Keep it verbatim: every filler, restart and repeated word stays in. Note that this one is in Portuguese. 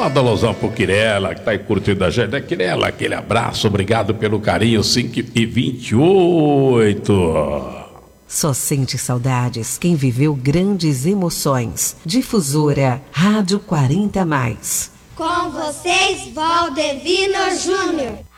Manda alusão pro Quirela, que tá aí curtindo a gente. É, Quirela, aquele abraço, obrigado pelo carinho. Cinco e vinte e oito. Só sente saudades quem viveu grandes emoções. Difusora Rádio quarenta mais. Com vocês, Valdevino Júnior.